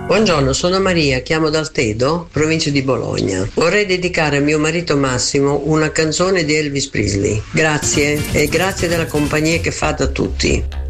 Buongiorno, sono Maria, chiamo dal Tedo, provincia di Bologna. Vorrei dedicare a mio marito Massimo una canzone di Elvis Presley. Grazie e grazie della compagnia che fate a tutti.